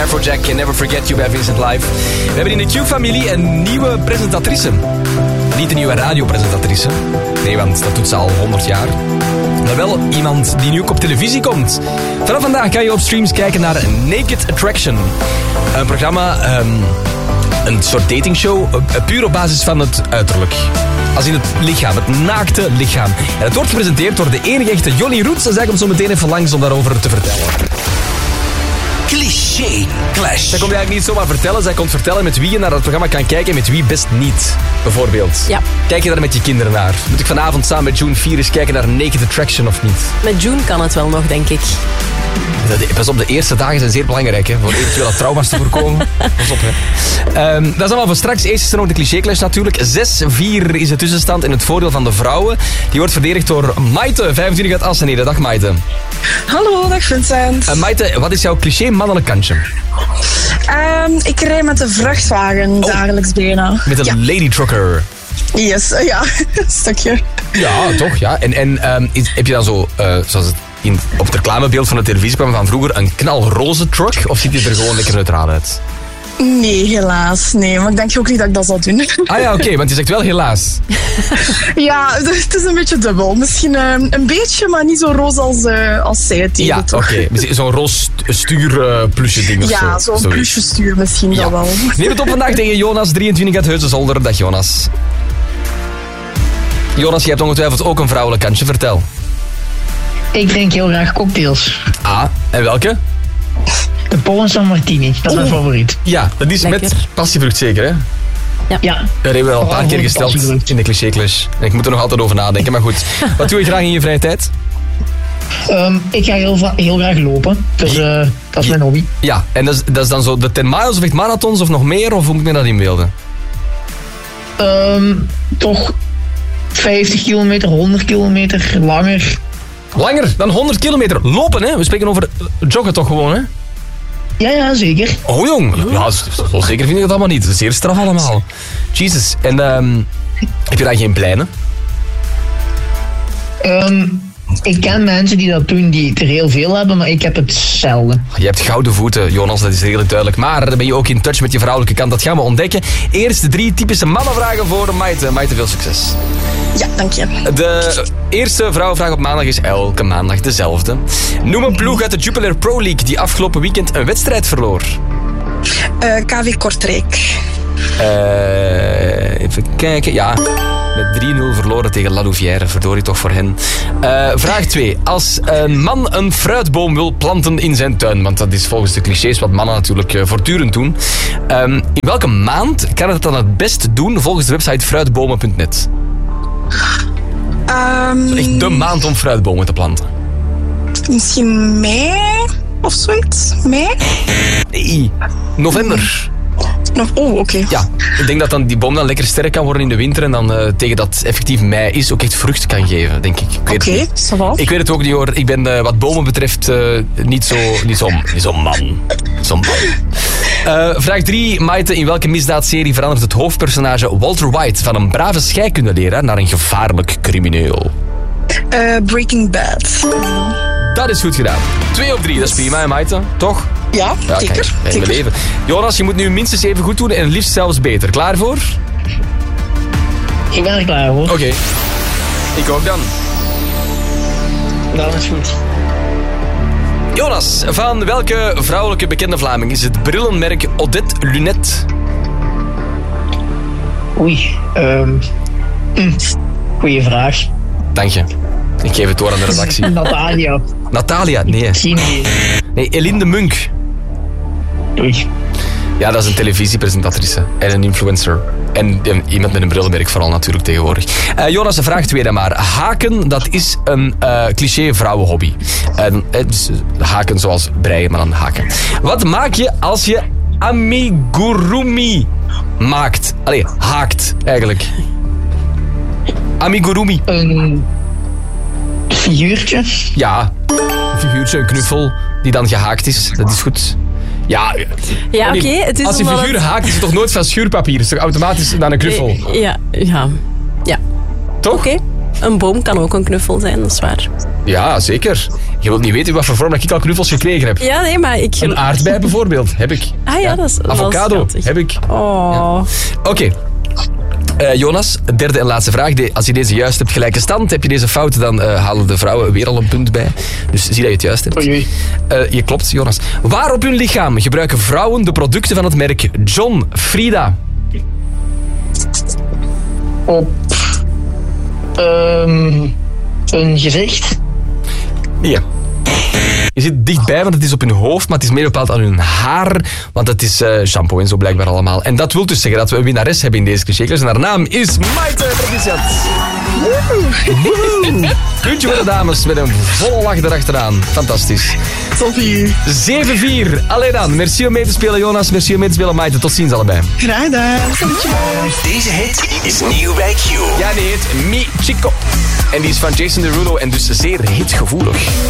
Afrojack en Never Forget You bij Vincent Live. We hebben in de Q-familie een nieuwe presentatrice. Niet een nieuwe radiopresentatrice. Nee, want dat doet ze al 100 jaar. Maar wel iemand die nu ook op televisie komt. Vanaf vandaag kan je op streams kijken naar Naked Attraction. Een programma, een soort datingshow, puur op basis van het uiterlijk. Als in het lichaam, het naakte lichaam. En het wordt gepresenteerd door de enige echte Johnny Roots. Dus zij komt zo meteen even langs om daarover te vertellen. Cliché Clash. Zij komt eigenlijk niet zomaar vertellen. Zij komt vertellen met wie je naar het programma kan kijken en met wie best niet. Bijvoorbeeld. Ja. Kijk je daar met je kinderen naar? Moet ik vanavond samen met June 4 eens kijken naar Naked Attraction of niet? Met June kan het wel nog, denk ik. Pas op, de eerste dagen zijn zeer belangrijk, hè, voor eventuele trauma's te voorkomen. Pas op, hè. Dat is allemaal voor straks. Eerst is er nog de Cliché Clash natuurlijk. 6-4 is de tussenstand in het voordeel van de vrouwen. Die wordt verdedigd door Maite, 25 uit Assenede. Dag Maite. Hallo, dag Vincent. Maite, wat is jouw cliché mannelijk kantje? Ik rijd met de vrachtwagen dagelijks bijna. Met een lady trucker. Yes, ja, een stukje. Ja, toch, ja. En heb je dan zo, zoals het op het reclamebeeld van de televisie kwam van vroeger, een knalroze truck? Of ziet die er gewoon lekker neutraal uit? Nee, helaas. Nee, maar ik denk ook niet dat ik dat zal doen. Ah ja, oké, want je zegt wel helaas. Ja, het is een beetje dubbel. Misschien een beetje, maar niet zo roze als zij het Ja, oké. Zo'n roze stuurplusje ding of zo. Ja, zo'n plusje stuur misschien dat wel. Neem het op vandaag tegen Jonas, 23 uit Heusden-Zolder. Dag Jonas. Jonas, je hebt ongetwijfeld ook een vrouwelijk kantje. Vertel. Ik drink heel graag cocktails. Ah, en welke? De Polen San Martini, dat is mijn favoriet. Ja, dat is lekker. met passievrucht zeker, hè? Ja. Dat hebben we al een paar keer gesteld passievrucht. in de Cliché Clash. En ik moet er nog altijd over nadenken, maar goed. Wat doe je graag in je vrije tijd? Ik ga heel graag lopen, dus dat is mijn hobby. Ja, en dat is dan zo de 10 miles of echt marathons of nog meer? Of hoe moet ik me dat inbeelden? Toch 50 kilometer, 100 kilometer, langer. Langer dan 100 kilometer. Lopen, hè? We spreken over joggen toch gewoon, hè? Ja, zeker. Oh, jong. Ja, zo zeker vind ik het allemaal niet. Het is zeer straf allemaal. Jesus. En heb je daar geen pleinen? Ik ken mensen die dat doen, die er heel veel hebben, maar ik heb het zelden. Je hebt gouden voeten, Jonas, dat is redelijk duidelijk. Maar dan ben je ook in touch met je vrouwelijke kant. Dat gaan we ontdekken. Eerst 3 typische mannenvragen voor Maite. Maite, veel succes. Ja, dank je. De eerste vrouwenvraag op maandag is elke maandag dezelfde. Noem een ploeg uit de Jupiler Pro League die afgelopen weekend een wedstrijd verloor. KV Kortrijk. Even kijken. Ja, met 3-0 verloren tegen La Louvière. Verdorie toch voor hen. Vraag 2. Als een man een fruitboom wil planten in zijn tuin, want dat is volgens de clichés wat mannen natuurlijk voortdurend doen. In welke maand kan het dan het best doen volgens de website fruitbomen.net? Echt de maand om fruitbomen te planten. Misschien mei of zoiets? Mei? Nee, november. Oké. Ja, ik denk dat dan die boom dan lekker sterk kan worden in de winter en dan tegen dat het effectief mei is ook echt vrucht kan geven, denk ik. Oké, ça va. Ik weet het ook niet hoor. Ik ben wat bomen betreft niet zo'n man. Vraag 3. Maite, in welke misdaadserie verandert het hoofdpersonage Walter White van een brave scheikundeleraar naar een gevaarlijk crimineel? Breaking Bad. Dat is goed gedaan. 2 op 3, dat is prima, hè, Maite? Toch? Ja, zeker. Kijk, in zeker. mijn leven. Jonas, je moet nu minstens even goed doen en liefst zelfs beter. Klaar voor? Ik ben er klaar voor. Oké. Ik ook dan. Dat is goed. Jonas, van welke vrouwelijke bekende Vlaming is het brillenmerk Odette Lunette? Oei. Goeie vraag. Dank je. Ik geef het door aan de redactie. Natalia. Natalia? Nee. Geen idee. Nee, Eline de Munk. Oei. Ja, dat is een televisiepresentatrice en een influencer. En iemand met een brillenmerk vooral natuurlijk tegenwoordig. Jonas, vraag 2 dan maar. Haken, dat is een cliché vrouwenhobby. Dus haken zoals breien, maar dan haken. Wat maak je als je amigurumi maakt? Allee, haakt eigenlijk. Amigurumi. Een figuurtje. Ja, een figuurtje, een knuffel die dan gehaakt is. Dat is goed. Ja, oké. Het is als je figuur haakt, is het toch nooit van schuurpapier? Het is toch automatisch dan een knuffel? Ja. Toch? Oké. Een boom kan ook een knuffel zijn, dat is waar. Ja, zeker. Je wilt niet weten wat voor vorm dat ik al knuffels gekregen heb. Ja, nee, maar ik... Een aardbei bijvoorbeeld, heb ik. Ah ja, dat is wel avocado, schattig. heb ik. Oh. Oké. Jonas, derde en laatste vraag. Als je deze juist hebt, gelijke stand. Heb je deze fout, dan halen de vrouwen weer al een punt bij. Dus zie dat je het juist hebt. Oei. Je klopt, Jonas. Waar op hun lichaam gebruiken vrouwen de producten van het merk John Frieda? Op een gezicht. Ja. Je zit dichtbij, want het is op hun hoofd, maar het is meer bepaald aan hun haar, want het is shampoo en zo blijkbaar allemaal. En dat wil dus zeggen dat we een winnares hebben in deze cliché-klus. En haar naam is Maite Proficiat. Puntje voor de dames met een volle lach erachteraan. Fantastisch. Sophie. 7-4. Allee dan. Merci om mee te spelen, Jonas. Merci om mee te spelen, Maite. Tot ziens allebei. Graag gedaan. Deze hit is nieuw bij Q. Ja, die heet Mi Chico. En die is van Jason Derulo en dus zeer hitgevoelig.